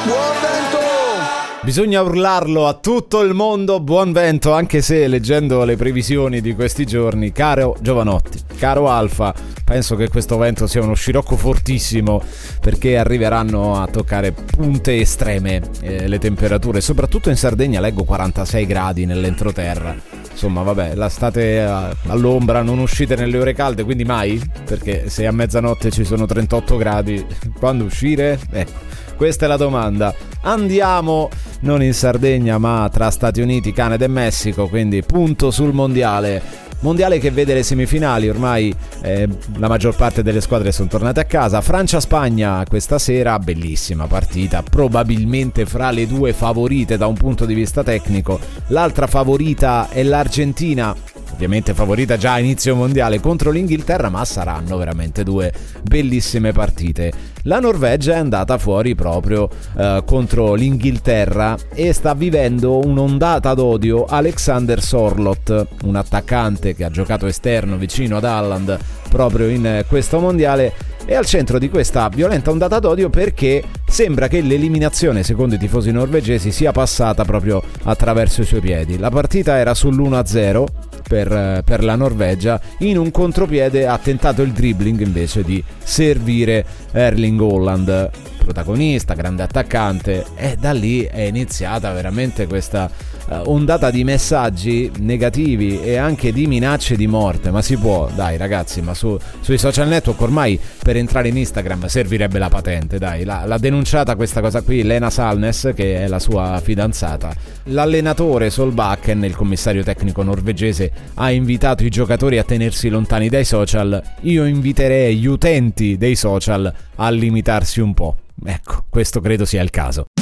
Buon vento! Bisogna urlarlo a tutto il mondo, buon vento, anche se leggendo le previsioni di questi giorni, caro Giovanotti, caro Alfa, penso che questo vento sia uno scirocco fortissimo, perché arriveranno a toccare punte estreme le temperature, soprattutto in Sardegna leggo 46 gradi nell'entroterra. Insomma, vabbè, la state all'ombra, non uscite nelle ore calde, quindi mai? Perché se a mezzanotte ci sono 38 gradi, quando uscire? Ecco, questa è la domanda. Andiamo non in Sardegna, ma tra Stati Uniti, Canada e Messico, quindi punto sul mondiale. Mondiale che vede le semifinali, ormai la maggior parte delle squadre sono tornate a casa. Francia-Spagna questa sera, bellissima partita, probabilmente fra le due favorite da un punto di vista tecnico. L'altra favorita è l'Argentina, ovviamente favorita già a inizio mondiale, contro l'Inghilterra, ma saranno veramente due bellissime partite. La Norvegia è andata fuori proprio contro l'Inghilterra e sta vivendo un'ondata d'odio Alexander Sorloth, un attaccante che ha giocato esterno vicino ad Haaland proprio in questo mondiale, è al centro di questa violenta ondata d'odio perché sembra che l'eliminazione, secondo i tifosi norvegesi, sia passata proprio attraverso i suoi piedi. La partita era sull'1-0 per la Norvegia, in un contropiede ha tentato il dribbling invece di servire Erling Haaland, protagonista, grande attaccante, e da lì è iniziata veramente questa ondata di messaggi negativi e anche di minacce di morte. Ma si può, dai ragazzi, ma sui social network ormai per entrare in Instagram servirebbe la patente, dai. L'ha denunciata questa cosa qui Lena Salnes, che è la sua fidanzata. L'allenatore Solbakken, il commissario tecnico norvegese, ha invitato i giocatori a tenersi lontani dai social. Io inviterei gli utenti dei social a limitarsi un po'. Ecco, questo credo sia il caso.